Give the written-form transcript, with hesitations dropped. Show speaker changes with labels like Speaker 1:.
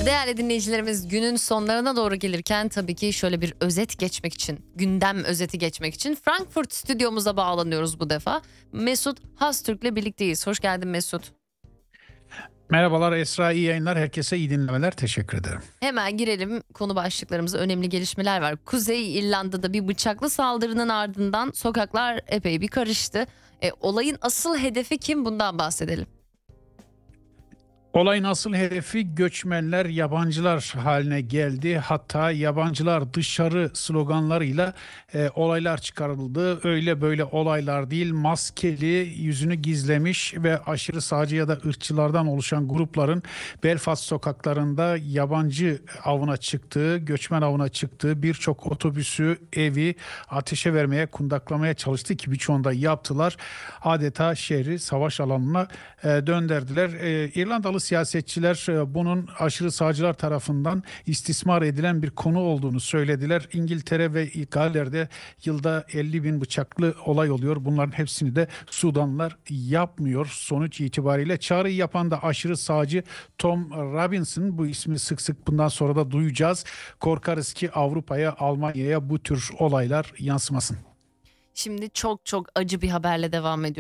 Speaker 1: Değerli dinleyicilerimiz, günün sonlarına doğru gelirken tabii ki şöyle bir özet geçmek için, gündem özeti geçmek için Frankfurt stüdyomuza bağlanıyoruz bu defa. Mesut Haztürk'le birlikteyiz. Hoş geldin Mesut.
Speaker 2: Merhabalar Esra, iyi yayınlar. Herkese iyi dinlemeler. Teşekkür ederim.
Speaker 1: Hemen girelim konu başlıklarımıza. Önemli gelişmeler var. Kuzey İrlanda'da bir bıçaklı saldırının ardından sokaklar epey bir karıştı. Olayın asıl hedefi kim? Bundan bahsedelim.
Speaker 2: Olayın asıl hedefi göçmenler, yabancılar haline geldi. Hatta yabancılar dışarı sloganlarıyla olaylar çıkarıldı. Öyle böyle olaylar değil, maskeli, yüzünü gizlemiş ve aşırı sağcı ya da ırkçılardan oluşan grupların Belfast sokaklarında yabancı avına çıktığı, göçmen avına çıktığı birçok otobüsü, evi ateşe vermeye, kundaklamaya çalıştı ki birçoğunda yaptılar. Adeta şehri savaş alanına döndürdüler. İrlandalı siyasetçiler bunun aşırı sağcılar tarafından istismar edilen bir konu olduğunu söylediler. İngiltere ve Galler'de yılda 50 bin bıçaklı olay oluyor. Bunların hepsini de Sudanlılar yapmıyor. Sonuç itibariyle çağrıyı yapan da aşırı sağcı Tom Robinson. Bu ismi sık sık bundan sonra da duyacağız. Korkarız ki Avrupa'ya, Almanya'ya bu tür olaylar yansımasın.
Speaker 1: Şimdi çok çok acı bir haberle devam ediyoruz.